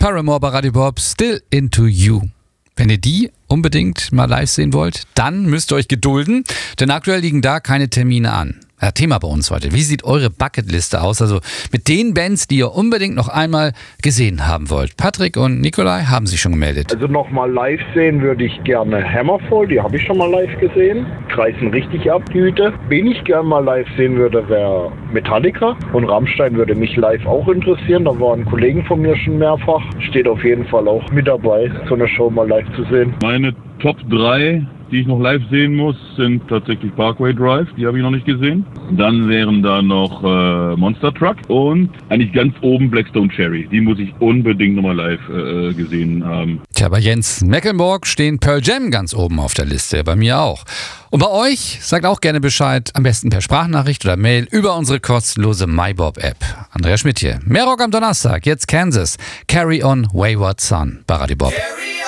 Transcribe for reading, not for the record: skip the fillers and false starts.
Paramore bei Radio Bob, Still Into You. Wenn ihr die unbedingt mal live sehen wollt, dann müsst ihr euch gedulden, denn aktuell liegen da keine Termine an. Ja, Thema bei uns heute. Wie sieht eure Bucketliste aus? Also mit den Bands, die ihr unbedingt noch einmal gesehen haben wollt. Patrick und Nikolai haben sich schon gemeldet. Also nochmal live sehen würde ich gerne Hammerfall, die habe ich schon mal live gesehen. Kreisen richtig ab, die Hüte. Wen ich gerne mal live sehen würde, wäre Metallica. Und Rammstein würde mich live auch interessieren. Da waren Kollegen von mir schon mehrfach. Steht auf jeden Fall auch mit dabei, so eine Show mal live zu sehen. Meine Top 3, die ich noch live sehen muss, sind tatsächlich Parkway Drive, die habe ich noch nicht gesehen. Dann wären da noch Monster Truck und eigentlich ganz oben Blackstone Cherry. Die muss ich unbedingt nochmal live gesehen haben. Tja, bei Jens Mecklenburg stehen Pearl Jam ganz oben auf der Liste, bei mir auch. Und bei euch sagt auch gerne Bescheid, am besten per Sprachnachricht oder Mail über unsere kostenlose MyBob-App. Andrea Schmidt hier. Mehr Rock am Donnerstag, jetzt Kansas. Carry on Wayward Son bei Radio Bob.